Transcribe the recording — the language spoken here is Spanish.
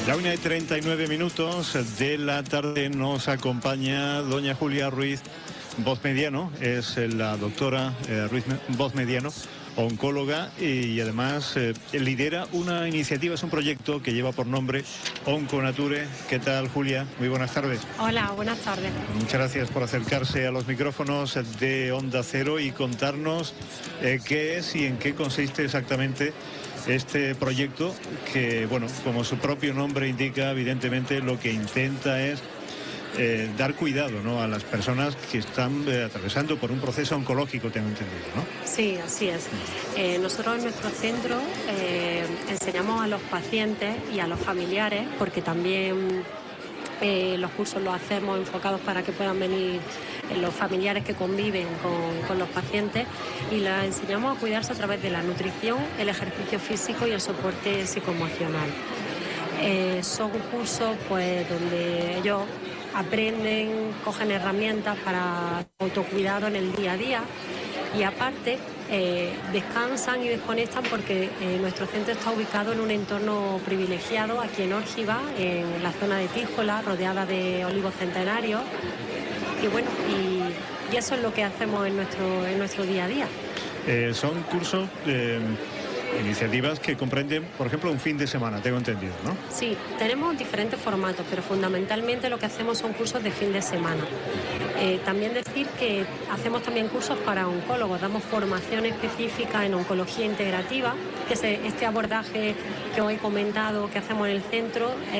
La 1:39 de la tarde nos acompaña doña Julia Ruiz Bozmediano, es la doctora Ruiz Bozmediano, oncóloga, y además lidera una iniciativa, es un proyecto que lleva por nombre Onconature. ¿Qué tal, Julia? Muy buenas tardes. Hola, buenas tardes. Muchas gracias por acercarse a los micrófonos de Onda Cero y contarnos qué es y en qué consiste exactamente este proyecto que, bueno, como su propio nombre indica, evidentemente lo que intenta es dar cuidado, ¿no?, a las personas que están atravesando por un proceso oncológico, tengo entendido, ¿no? Sí, así es. Nosotros en nuestro centro enseñamos a los pacientes y a los familiares, porque también los cursos los hacemos enfocados para que puedan venir los familiares que conviven con los pacientes, y les enseñamos a cuidarse a través de la nutrición, el ejercicio físico y el soporte psicoemocional. Son cursos pues donde ellos aprenden, cogen herramientas para autocuidado en el día a día, y aparte descansan y desconectan porque nuestro centro está ubicado en un entorno privilegiado aquí en Órgiva, en la zona de Tíjola, rodeada de olivos centenarios. Y bueno, y eso es lo que hacemos en nuestro día a día. Son cursos, iniciativas que comprenden, por ejemplo, un fin de semana, tengo entendido, ¿no? Sí, tenemos diferentes formatos, pero fundamentalmente lo que hacemos son cursos de fin de semana. También decir que hacemos también cursos para oncólogos, damos formación específica en oncología integrativa, que es este abordaje que os he comentado que hacemos en el centro,